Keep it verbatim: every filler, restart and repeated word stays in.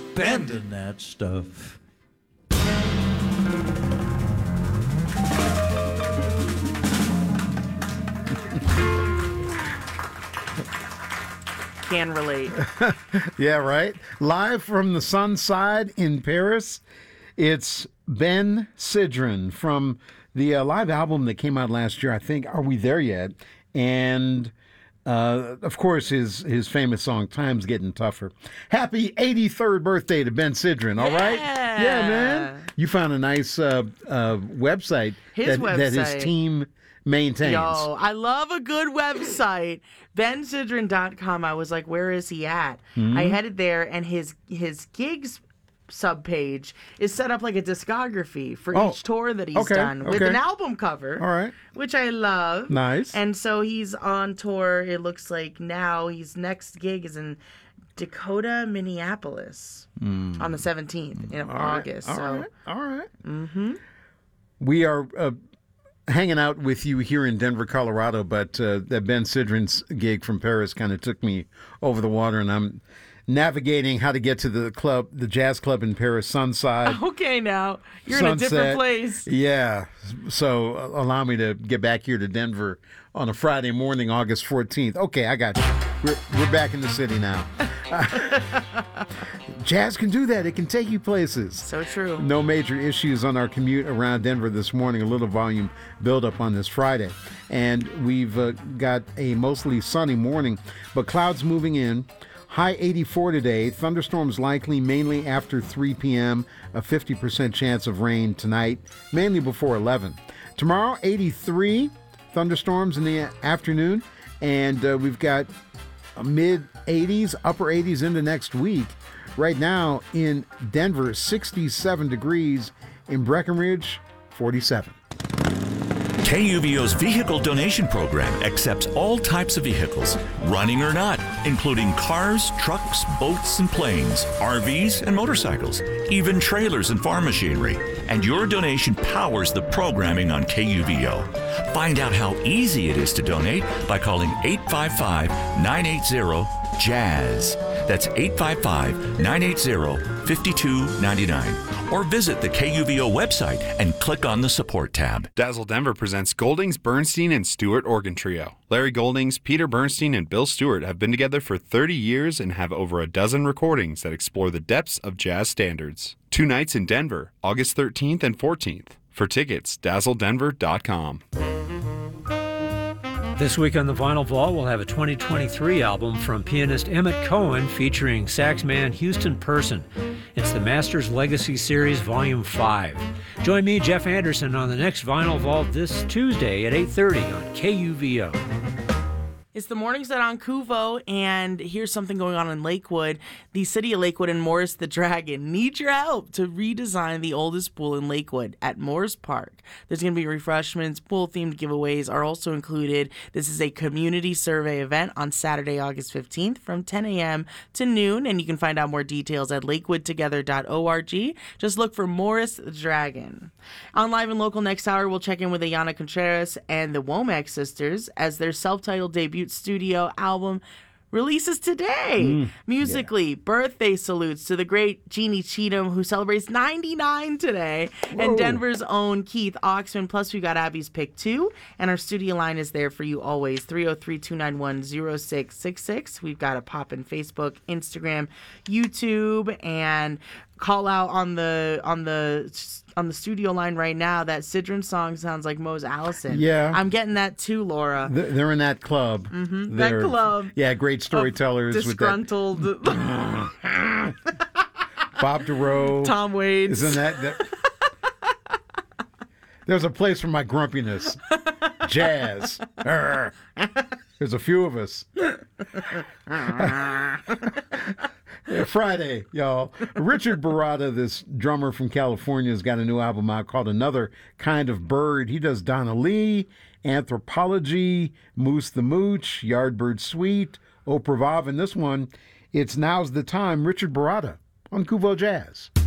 Abandon that stuff. Can relate. Yeah, right? Live from the Sunside in Paris, it's Ben Sidran from the uh, live album that came out last year, I think, Are We There Yet? And, uh, of course, his, his famous song, Time's Getting Tougher. Happy eighty-third birthday to Ben Sidran, all right? Yeah. Yeah, man. You found a nice uh, uh, website, His that, website. that his team maintains. Yo, I love a good website. Ben Sidran dot com. I was like, where is he at? Mm-hmm. I headed there, and his his gigs subpage is set up like a discography for Oh, each tour that he's okay, done with okay. an album cover. All right. Which I love. Nice. And so he's on tour. It looks like now his next gig is in Dakota, Minneapolis Mm. on the seventeenth in All right, August. All so right. All right. Mm-hmm. We are uh, hanging out with you here in Denver, Colorado, but uh, that Ben Sidran's gig from Paris kind of took me over the water, and I'm navigating how to get to the club, the jazz club in Paris, Sunside. Okay, now you're in a different Sunset. place. Yeah. So uh, allow me to get back here to Denver on a Friday morning, August fourteenth. Okay, I got you. We're, we're back in the city now. Jazz can do that. It can take you places. So true. No major issues on our commute around Denver this morning. A little volume buildup on this Friday. And we've uh, got a mostly sunny morning, but clouds moving in. High eighty-four today. Thunderstorms likely mainly after three p.m. A fifty percent chance of rain tonight, mainly before eleven. Tomorrow, eighty-three. Thunderstorms in the afternoon. And uh, we've got mid eighties, upper eighties into next week. Right now in Denver, sixty-seven degrees. In Breckenridge, forty-seven. K U V O's vehicle donation program accepts all types of vehicles, running or not, including cars, trucks, boats, and planes, R Vs, and motorcycles, even trailers and farm machinery. And your donation powers the programming on K U V O. Find out how easy it is to donate by calling eight five five, nine eight zero, jazz. That's eight five five, nine eight zero, five two nine nine. Or visit the K U V O website and click on the support tab. Dazzle Denver presents Goldings, Bernstein, and Stewart Organ Trio. Larry Goldings, Peter Bernstein, and Bill Stewart have been together for thirty years and have over a dozen recordings that explore the depths of jazz standards. Two nights in Denver, August thirteenth and fourteenth. For tickets, dazzle denver dot com. This week on the Vinyl Vault, we'll have a twenty twenty-three album from pianist Emmett Cohen featuring saxman Houston Person. It's the Masters Legacy Series Volume five. Join me, Jeff Anderson, on the next Vinyl Vault this Tuesday at eight thirty on K U V O. It's the morning set on Kuvo, and here's something going on in Lakewood. The city of Lakewood and Morris the Dragon need your help to redesign the oldest pool in Lakewood at Morris Park. There's going to be refreshments, pool-themed giveaways are also included. This is a community survey event on Saturday, August fifteenth from ten a.m. to noon, and you can find out more details at lakewood together dot org. Just look for Morris the Dragon. On Live and Local next hour, we'll check in with Ayana Contreras and the Womack sisters as their self-titled debut studio album releases today. Mm, Musically, yeah. Birthday salutes to the great Jeannie Cheatham, who celebrates ninety-nine today, Whoa. and Denver's own Keith Oxman. Plus, we got Abby's Pick two, and our studio line is there for you always, three oh three, two nine one, oh six six six. We've got a pop in Facebook, Instagram, YouTube, and call out on the on the on the studio line right now. That Sidran song sounds like Mose Allison. Yeah, I'm getting that too, Laura. They're in that club. Mm-hmm. That club. Yeah, great storytellers. Disgruntled. With that. Bob DeRoe. Tom Waits. Isn't that? that... There's a place for my grumpiness. Jazz. There's a few of us. Yeah, Friday, y'all. Richard Barada, this drummer from California, has got a new album out called Another Kind of Bird. He does Donna Lee, Anthropology, Moose the Mooch, Yardbird Suite, Oprah Vav, and this one, it's Now's the Time, Richard Barada on Kuvo Jazz.